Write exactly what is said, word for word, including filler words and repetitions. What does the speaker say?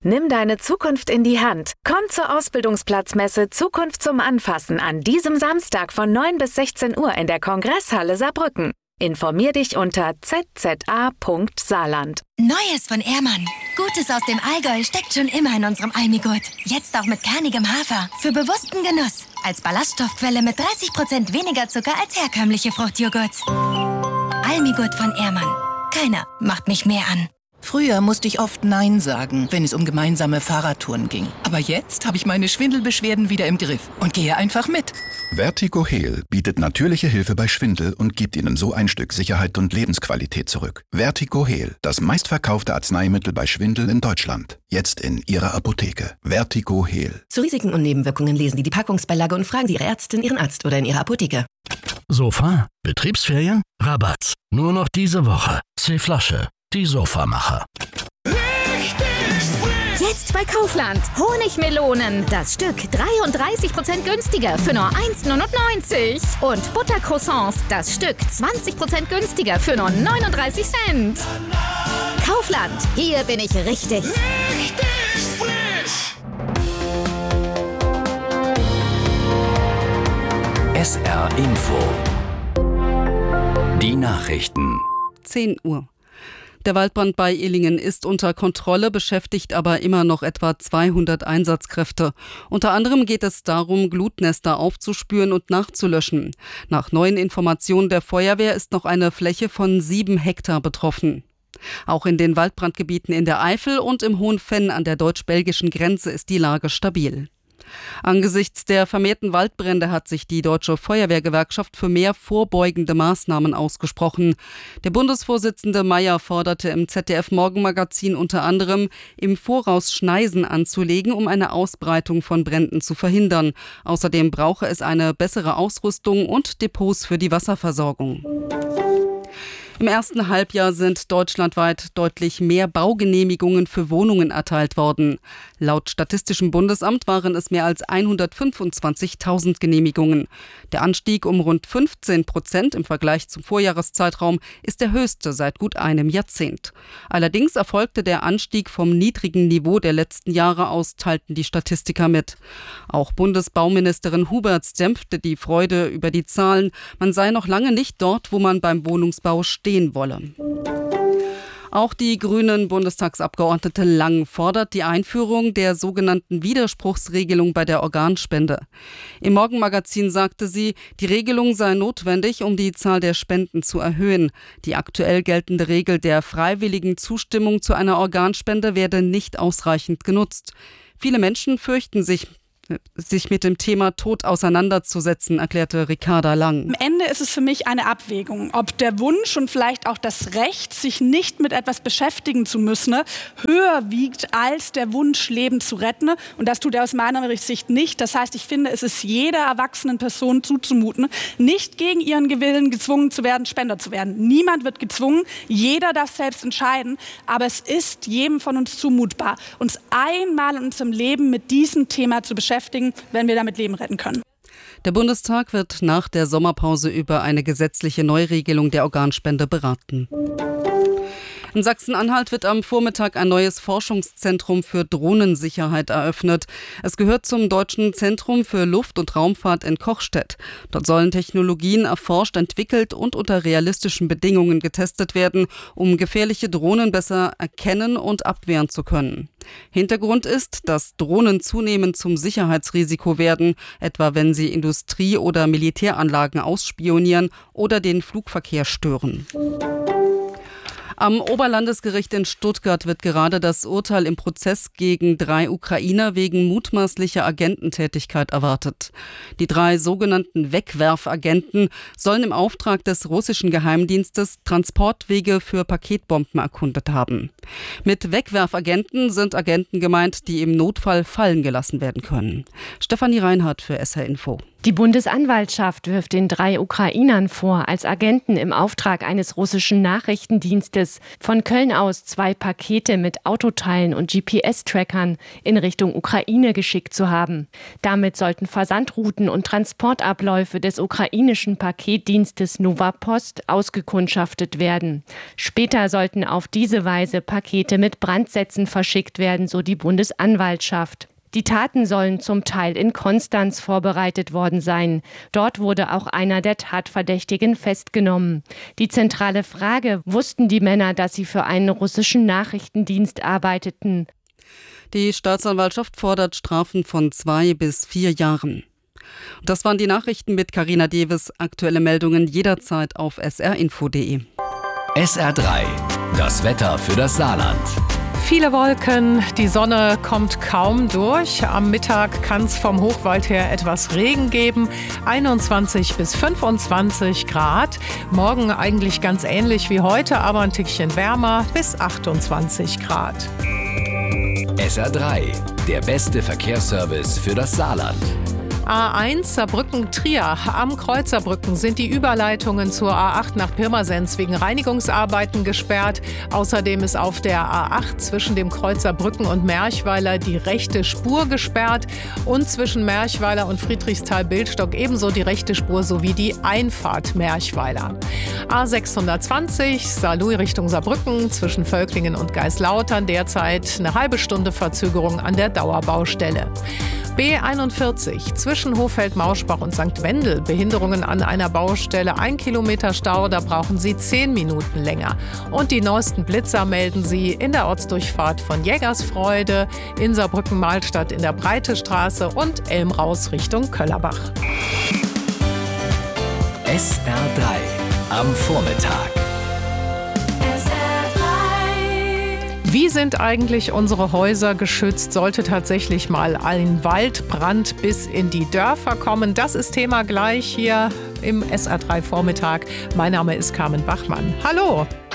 Nimm deine Zukunft in die Hand. Komm zur Ausbildungsplatzmesse Zukunft zum Anfassen an diesem Samstag von neun bis sechzehn Uhr in der Kongresshalle Saarbrücken. Informier dich unter z z a punkt saarland. Neues von Ehrmann. Gutes aus dem Allgäu steckt schon immer in unserem Almigurt. Jetzt auch mit kernigem Hafer. Für bewussten Genuss. Als Ballaststoffquelle mit dreißig Prozent weniger Zucker als herkömmliche Fruchtjoghurt. Almigurt von Ehrmann. Keiner macht mich mehr an. Früher musste ich oft Nein sagen, wenn es um gemeinsame Fahrradtouren ging. Aber jetzt habe ich meine Schwindelbeschwerden wieder im Griff und gehe einfach mit. Vertigo Heal bietet natürliche Hilfe bei Schwindel und gibt Ihnen so ein Stück Sicherheit und Lebensqualität zurück. Vertigo Heal, das meistverkaufte Arzneimittel bei Schwindel in Deutschland. Jetzt in Ihrer Apotheke. Vertigo Heal. Zu Risiken und Nebenwirkungen lesen Sie die Packungsbeilage und fragen Sie Ihre Ärztin, Ihren Arzt oder in Ihrer Apotheke. Sofa? Betriebsferien? Rabatt. Nur noch diese Woche. C-Flasche. Die Sofamacher. Jetzt bei Kaufland. Honigmelonen. Das Stück dreiunddreißig Prozent günstiger für nur eins neunundneunzig. Und Buttercroissants. Das Stück zwanzig Prozent günstiger für nur neununddreißig Cent. Kaufland. Hier bin ich richtig. Richtig frisch. S R Info. Die Nachrichten. zehn Uhr. Der Waldbrand bei Illingen ist unter Kontrolle, beschäftigt aber immer noch etwa zweihundert Einsatzkräfte. Unter anderem geht es darum, Glutnester aufzuspüren und nachzulöschen. Nach neuen Informationen der Feuerwehr ist noch eine Fläche von sieben Hektar betroffen. Auch in den Waldbrandgebieten in der Eifel und im Hohen Venn an der deutsch-belgischen Grenze ist die Lage stabil. Angesichts der vermehrten Waldbrände hat sich die Deutsche Feuerwehrgewerkschaft für mehr vorbeugende Maßnahmen ausgesprochen. Der Bundesvorsitzende Mayer forderte im Z D F-Morgenmagazin unter anderem, im Voraus Schneisen anzulegen, um eine Ausbreitung von Bränden zu verhindern. Außerdem brauche es eine bessere Ausrüstung und Depots für die Wasserversorgung. Im ersten Halbjahr sind deutschlandweit deutlich mehr Baugenehmigungen für Wohnungen erteilt worden. Laut Statistischem Bundesamt waren es mehr als hundertfünfundzwanzigtausend Genehmigungen. Der Anstieg um rund fünfzehn Prozent im Vergleich zum Vorjahreszeitraum ist der höchste seit gut einem Jahrzehnt. Allerdings erfolgte der Anstieg vom niedrigen Niveau der letzten Jahre aus, teilten die Statistiker mit. Auch Bundesbauministerin Huberts dämpfte die Freude über die Zahlen. Man sei noch lange nicht dort, wo man beim Wohnungsbau steht. Wolle. Auch die grünen Bundestagsabgeordnete Lang fordert die Einführung der sogenannten Widerspruchsregelung bei der Organspende. Im Morgenmagazin sagte sie, die Regelung sei notwendig, um die Zahl der Spenden zu erhöhen. Die aktuell geltende Regel der freiwilligen Zustimmung zu einer Organspende werde nicht ausreichend genutzt. Viele Menschen fürchten sich sich mit dem Thema Tod auseinanderzusetzen, erklärte Ricarda Lang. Am Ende ist es für mich eine Abwägung, ob der Wunsch und vielleicht auch das Recht, sich nicht mit etwas beschäftigen zu müssen, höher wiegt als der Wunsch, Leben zu retten. Und das tut er aus meiner Sicht nicht. Das heißt, ich finde, es ist jeder erwachsenen Person zuzumuten, nicht gegen ihren Willen gezwungen zu werden, Spender zu werden. Niemand wird gezwungen, jeder darf selbst entscheiden. Aber es ist jedem von uns zumutbar, uns einmal in unserem Leben mit diesem Thema zu beschäftigen, wenn wir damit Leben retten können. Der Bundestag wird nach der Sommerpause über eine gesetzliche Neuregelung der Organspende beraten. In Sachsen-Anhalt wird am Vormittag ein neues Forschungszentrum für Drohnensicherheit eröffnet. Es gehört zum Deutschen Zentrum für Luft- und Raumfahrt in Kochstedt. Dort sollen Technologien erforscht, entwickelt und unter realistischen Bedingungen getestet werden, um gefährliche Drohnen besser erkennen und abwehren zu können. Hintergrund ist, dass Drohnen zunehmend zum Sicherheitsrisiko werden, etwa wenn sie Industrie- oder Militäranlagen ausspionieren oder den Flugverkehr stören. Am Oberlandesgericht in Stuttgart wird gerade das Urteil im Prozess gegen drei Ukrainer wegen mutmaßlicher Agententätigkeit erwartet. Die drei sogenannten Wegwerfagenten sollen im Auftrag des russischen Geheimdienstes Transportwege für Paketbomben erkundet haben. Mit Wegwerfagenten sind Agenten gemeint, die im Notfall fallen gelassen werden können. Stefanie Reinhardt für S R Info. Die Bundesanwaltschaft wirft den drei Ukrainern vor, als Agenten im Auftrag eines russischen Nachrichtendienstes von Köln aus zwei Pakete mit Autoteilen und G P S-Trackern in Richtung Ukraine geschickt zu haben. Damit sollten Versandrouten und Transportabläufe des ukrainischen Paketdienstes Nova Post ausgekundschaftet werden. Später sollten auf diese Weise Pakete mit Brandsätzen verschickt werden, so die Bundesanwaltschaft. Die Taten sollen zum Teil in Konstanz vorbereitet worden sein. Dort wurde auch einer der Tatverdächtigen festgenommen. Die zentrale Frage: Wussten die Männer, dass sie für einen russischen Nachrichtendienst arbeiteten? Die Staatsanwaltschaft fordert Strafen von zwei bis vier Jahren. Das waren die Nachrichten mit Carina Deves. Aktuelle Meldungen jederzeit auf s r info punkt d e. S R drei, das Wetter für das Saarland. Viele Wolken, die Sonne kommt kaum durch. Am Mittag kann es vom Hochwald her etwas Regen geben. einundzwanzig bis fünfundzwanzig Grad. Morgen eigentlich ganz ähnlich wie heute, aber ein Tickchen wärmer, bis achtundzwanzig Grad. S R drei, der beste Verkehrsservice für das Saarland. A eins Saarbrücken-Trier. Am Kreuz Saarbrücken sind die Überleitungen zur A acht nach Pirmasens wegen Reinigungsarbeiten gesperrt. Außerdem ist auf der A acht zwischen dem Kreuz Saarbrücken und Merchweiler die rechte Spur gesperrt und zwischen Merchweiler und Friedrichsthal-Bildstock ebenso die rechte Spur sowie die Einfahrt Merchweiler. A sechshundertzwanzig Saarlouis Richtung Saarbrücken zwischen Völklingen und Geislautern derzeit eine halbe Stunde Verzögerung an der Dauerbaustelle. B einundvierzig zwischen Hofeld-Mauschbach und Sankt Wendel. Behinderungen an einer Baustelle, ein Kilometer Stau, da brauchen Sie zehn Minuten länger. Und die neuesten Blitzer melden Sie in der Ortsdurchfahrt von Jägersfreude, in Saarbrücken-Mahlstadt in der Breitestraße und Elmraus Richtung Köllerbach. S R drei am Vormittag. Wie sind eigentlich unsere Häuser geschützt? Sollte tatsächlich mal ein Waldbrand bis in die Dörfer kommen? Das ist Thema gleich hier im S R drei Vormittag. Mein Name ist Carmen Bachmann. Hallo!